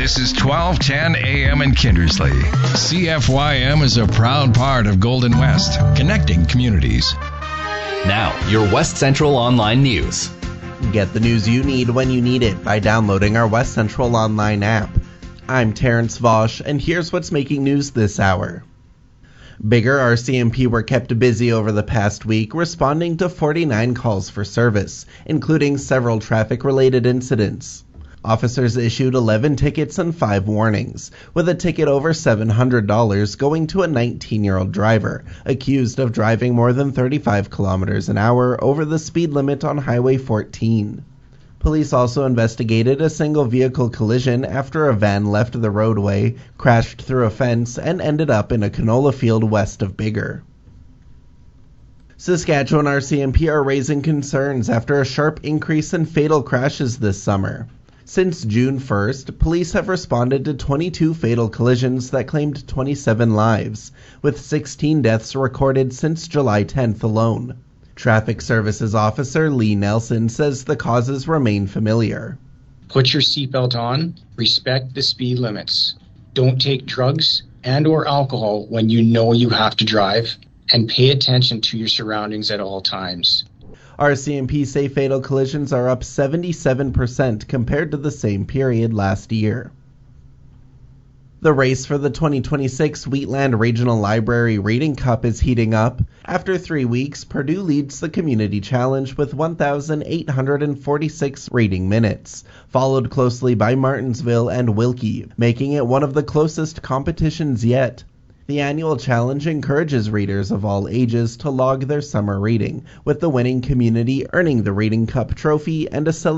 This is 1210 AM in Kindersley. CFYM is a proud part of Golden West, connecting communities. Now, your West Central Online News. Get the news you need when you need it by downloading our West Central Online app. I'm Terrence Vosch, and here's what's making news this hour. Biggar RCMP were kept busy over the past week, responding to 49 calls for service, including several traffic-related incidents. Officers issued 11 tickets and 5 warnings, with a ticket over $700 going to a 19-year-old driver, accused of driving more than 35 kilometers an hour over the speed limit on Highway 14. Police also investigated a single-vehicle collision after a van left the roadway, crashed through a fence, and ended up in a canola field west of Biggar. Saskatchewan RCMP are raising concerns after a sharp increase in fatal crashes this summer. Since June 1st, police have responded to 22 fatal collisions that claimed 27 lives, with 16 deaths recorded since July 10th alone. Traffic Services Officer Lee Nelson says the causes remain familiar. Put your seatbelt on, respect the speed limits. Don't take drugs and/or alcohol when you know you have to drive, and pay attention to your surroundings at all times. RCMP say fatal collisions are up 77% compared to the same period last year. The race for the 2026 Wheatland Regional Library Reading Cup is heating up. After 3 weeks, Purdue leads the Community Challenge with 1,846 reading minutes, followed closely by Martinsville and Wilkie, making it one of the closest competitions yet. The annual challenge encourages readers of all ages to log their summer reading, with the winning community earning the Reading Cup trophy and a celebration